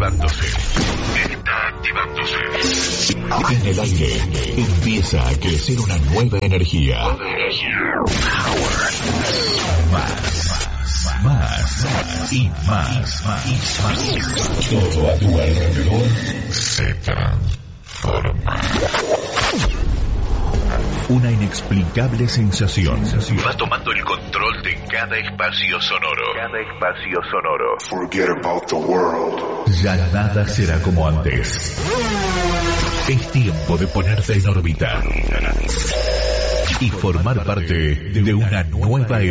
activándose. Está activándose. En el aire empieza a crecer una nueva energía. Más y más. Todo a tu alrededor se transforma. Una inexplicable sensación Va tomando el control de cada espacio sonoro. Forget about the world. Ya nada será como antes. Es tiempo de ponerte en órbita y formar parte de una nueva